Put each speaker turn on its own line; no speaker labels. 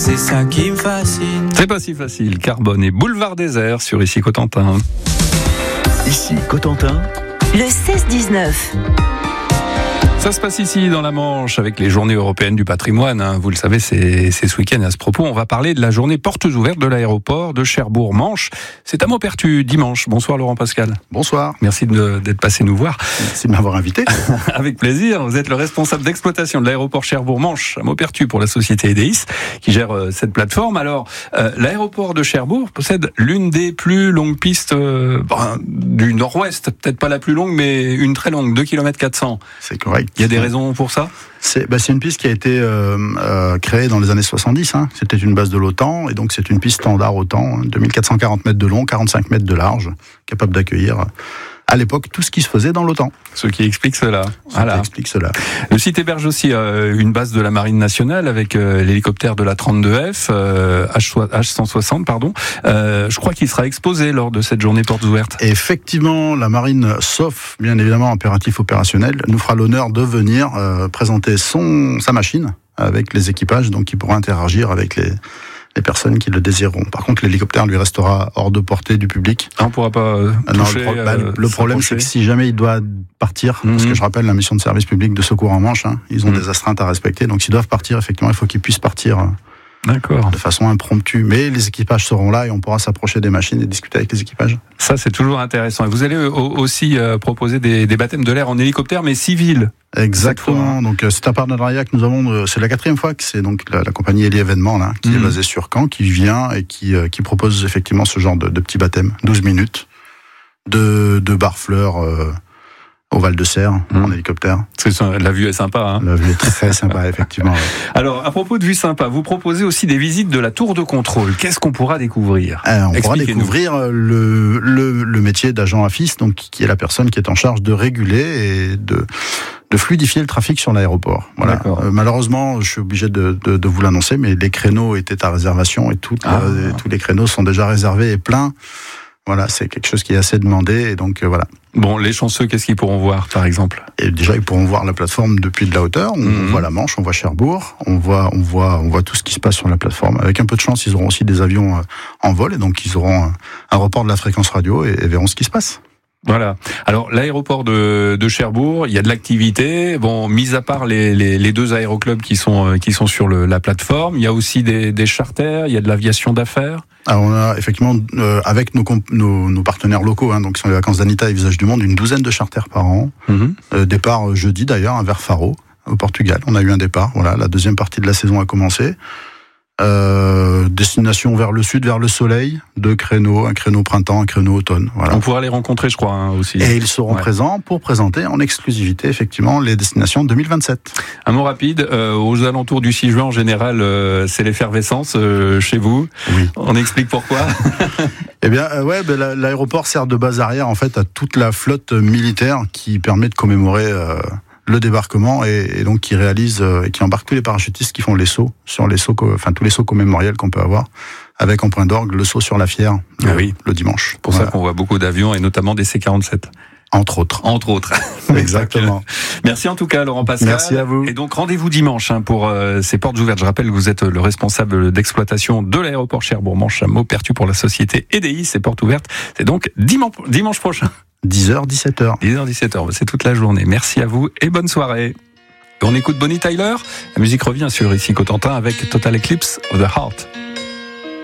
c'est ça qui me fascine.
C'est pas si facile. Carbone et Boulevard Désert sur Ici Cotentin.
Ici Cotentin,
le 16-19.
Ça se passe ici dans la Manche avec les journées européennes du patrimoine. Vous le savez, c'est ce week-end. À ce propos, on va parler de la journée portes ouvertes de l'aéroport de Cherbourg-Manche. C'est à Maupertuis dimanche. Bonsoir Laurent Pascal.
Bonsoir.
Merci d'être passé nous voir.
Merci de m'avoir invité.
Avec plaisir. Vous êtes le responsable d'exploitation de l'aéroport Cherbourg-Manche à Maupertuis pour la société EDIS qui gère cette plateforme. Alors, l'aéroport de Cherbourg possède l'une des plus longues pistes du nord-ouest. Peut-être pas la plus longue, mais une très longue, 2 km 400.
C'est correct.
Il y a des raisons pour ça ?
C'est une piste qui a été créée dans les années 70. C'était une base de l'OTAN, et donc c'est une piste standard OTAN, 2440 mètres de long, 45 mètres de large, capable d'accueillir à l'époque tout ce qui se faisait dans l'OTAN.
Ce qui explique cela.
Explique cela.
Le site héberge aussi une base de la Marine nationale avec l'hélicoptère de la 32F, H160, pardon. Je crois qu'il sera exposé lors de cette journée portes ouvertes.
Et effectivement, la Marine, sauf bien évidemment impératif opérationnel, nous fera l'honneur de venir présenter sa machine avec les équipages, donc qui pourra interagir avec les personnes qui le désireront. Par contre, l'hélicoptère lui restera hors de portée du public.
On ne pourra pas toucher,
le problème, c'est que si jamais il doit partir, parce que je rappelle la mission de service public de secours en Manche, ils ont des astreintes à respecter, donc s'ils doivent partir, effectivement, il faut qu'ils puissent partir de façon impromptue. Mais les équipages seront là et on pourra s'approcher des machines et discuter avec les équipages.
Ça, c'est toujours intéressant. Et vous allez aussi proposer des baptêmes de l'air en hélicoptère, mais civil.
Exactement. Donc c'est un partenariat que nous avons. C'est la 4e fois que c'est donc la compagnie Eli Événements là, qui est basée sur Caen, qui vient et qui propose effectivement ce genre de petits baptêmes, 12 minutes de Barfleur au Val de Serre en hélicoptère.
La vue est sympa.
La vue est très sympa, effectivement.
Alors, à propos de vue sympa, vous proposez aussi des visites de la tour de contrôle. Qu'est-ce qu'on pourra découvrir ?
On pourra découvrir le métier d'agent AFIS, donc qui est la personne qui est en charge de réguler et de fluidifier le trafic sur l'aéroport. Voilà. Malheureusement, je suis obligé de vous l'annoncer, mais les créneaux étaient à réservation et tous les créneaux sont déjà réservés et pleins. Voilà, c'est quelque chose qui est assez demandé, et donc voilà.
Bon, les chanceux, qu'est-ce qu'ils pourront voir, par exemple ?
Et déjà, ils pourront voir la plateforme depuis de la hauteur. On voit la Manche, on voit Cherbourg, on voit tout ce qui se passe sur la plateforme. Avec un peu de chance, ils auront aussi des avions en vol, et donc ils auront un report de la fréquence radio et verront ce qui se passe.
Voilà. Alors, l'aéroport de Cherbourg, il y a de l'activité. Bon, mis à part les 2 aéroclubs qui sont sur la plateforme, il y a aussi des charters, il y a de l'aviation d'affaires.
Alors on a effectivement, avec nos partenaires locaux, donc sur les vacances d'Anita et Visage du Monde, une 12aine de charters par an. Départ jeudi d'ailleurs, vers Faro, au Portugal. On a eu un départ. Voilà, la deuxième partie de la saison a commencé. Destination vers le sud, vers le soleil, 2 créneaux, un créneau printemps, un créneau automne. Voilà.
On pourra les rencontrer, je crois, aussi.
Et ils seront présents pour présenter en exclusivité, effectivement, les destinations 2027.
Un mot rapide, aux alentours du 6 juin, en général, c'est l'effervescence chez vous.
Oui.
On explique pourquoi.
Eh bien, l'aéroport sert de base arrière, en fait, à toute la flotte militaire qui permet de commémorer le débarquement et donc qui réalise et qui embarque tous les parachutistes qui font les sauts tous les sauts commémoriels qu'on peut avoir, avec en point d'orgue le saut sur la Fière le dimanche.
Pour ça qu'on voit beaucoup d'avions et notamment des C-47.
Entre autres. Exactement.
Merci en tout cas, Laurent Pascal.
Merci à vous.
Et donc, rendez-vous dimanche pour ces portes ouvertes. Je rappelle que vous êtes le responsable d'exploitation de l'aéroport Cherbourg-Manche à Maupertuis pour la société EDIS. Ces portes ouvertes, c'est donc dimanche prochain.
10h, 17h.
10h, 17h, c'est toute la journée. Merci à vous et bonne soirée. On écoute Bonnie Tyler. La musique revient sur Ici Cotentin avec Total Eclipse of the Heart.